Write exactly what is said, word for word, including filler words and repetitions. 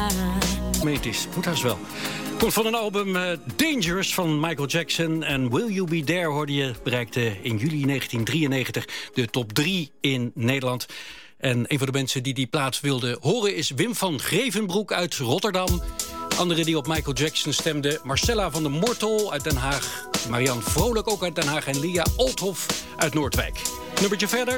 Meet is, moet haast wel. Komt van een album uh, Dangerous van Michael Jackson. En Will You Be There, hoorde je, bereikte in juli negentien drieënnegentig de top drie in Nederland. En een van de mensen die die plaat wilde horen is Wim van Grevenbroek uit Rotterdam. Anderen die op Michael Jackson stemden: Marcella van der Mortel uit Den Haag, Marianne Vrolijk ook uit Den Haag en Lia Althoff uit Noordwijk. Nummertje verder.